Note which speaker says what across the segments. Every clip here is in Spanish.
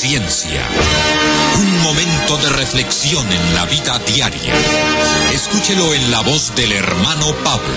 Speaker 1: conciencia. Un momento de reflexión en la vida diaria. Escúchelo en la voz del hermano Pablo.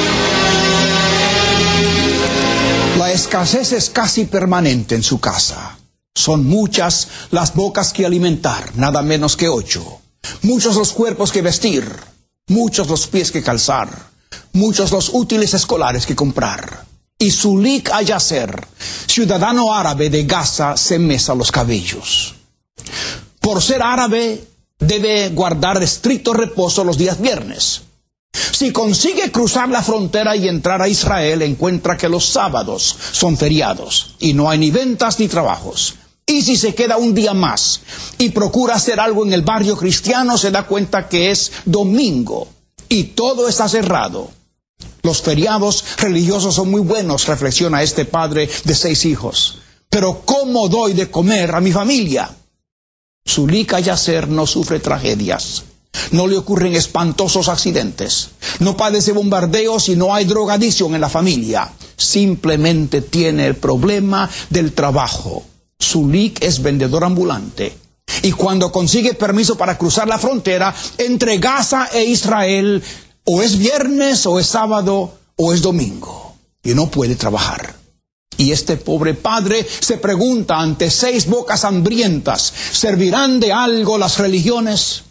Speaker 2: La escasez es casi permanente en su casa. Son muchas las bocas que alimentar, nada menos que 8. Muchos los cuerpos que vestir, muchos los pies que calzar, muchos los útiles escolares que comprar. Y Zulik al-Yasser, ciudadano árabe de Gaza, se mesa los cabellos. Por ser árabe, debe guardar estricto reposo los días viernes. Si consigue cruzar la frontera y entrar a Israel, encuentra que los sábados son feriados y no hay ni ventas ni trabajos. Y si se queda un día más y procura hacer algo en el barrio cristiano, se da cuenta que es domingo y todo está cerrado. Los feriados religiosos son muy buenos, reflexiona este padre de 6 hijos. Pero ¿cómo doy de comer a mi familia? Zulik al-Yasser no sufre tragedias. No le ocurren espantosos accidentes. No padece bombardeos y no hay drogadicción en la familia. Simplemente tiene el problema del trabajo. Zulik es vendedor ambulante. Y cuando consigue permiso para cruzar la frontera entre Gaza e Israel, o es viernes, o es sábado, o es domingo. Y no puede trabajar. Y este pobre padre se pregunta ante 6 bocas hambrientas, ¿servirán de algo las religiones?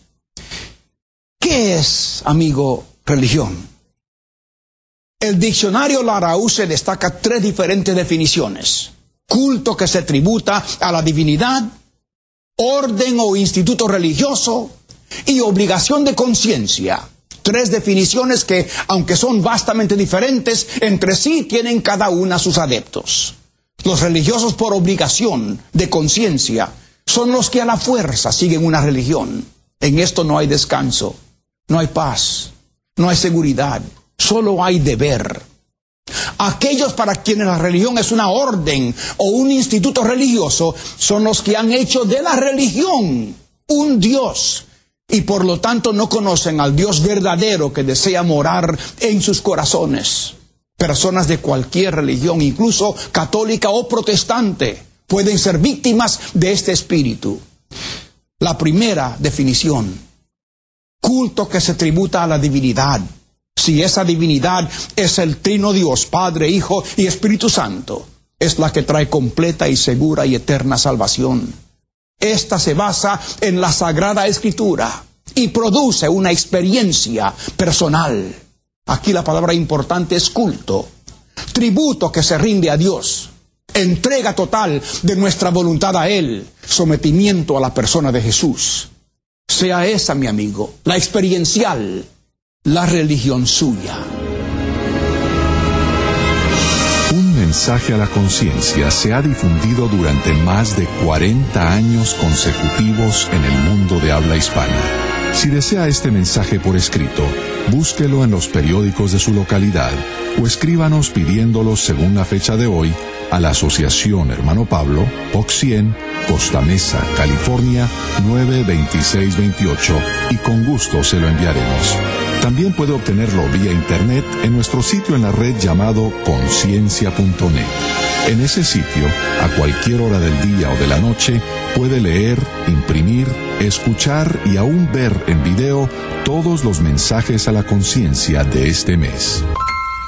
Speaker 2: ¿Qué es, amigo, religión? El diccionario Laraúse destaca 3 diferentes definiciones. Culto que se tributa a la divinidad, orden o instituto religioso y obligación de conciencia. 3 definiciones que, aunque son vastamente diferentes, entre sí tienen cada una sus adeptos. Los religiosos por obligación de conciencia son los que a la fuerza siguen una religión. En esto no hay descanso, no hay paz, no hay seguridad, solo hay deber. Aquellos para quienes la religión es una orden o un instituto religioso son los que han hecho de la religión un Dios y por lo tanto no conocen al Dios verdadero que desea morar en sus corazones. Personas de cualquier religión, incluso católica o protestante, pueden ser víctimas de este espíritu. La primera definición: culto que se tributa a la divinidad. Si esa divinidad es el trino Dios, Padre, Hijo y Espíritu Santo, es la que trae completa y segura y eterna salvación. Esta se basa en la Sagrada Escritura y produce una experiencia personal. Aquí la palabra importante es culto, tributo que se rinde a Dios, entrega total de nuestra voluntad a Él, sometimiento a la persona de Jesús. Sea esa, mi amigo, la experiencial, la religión suya.
Speaker 3: Un mensaje a la conciencia se ha difundido durante más de 40 años consecutivos en el mundo de habla hispana. Si desea este mensaje por escrito, búsquelo en los periódicos de su localidad o escríbanos pidiéndolo según la fecha de hoy a la Asociación Hermano Pablo, Box 100, Costa Mesa, California, 92628 y con gusto se lo enviaremos. También puede obtenerlo vía internet en nuestro sitio en la red llamado conciencia.net. En ese sitio, a cualquier hora del día o de la noche, puede leer, imprimir, escuchar y aún ver en video todos los mensajes a la conciencia de este mes.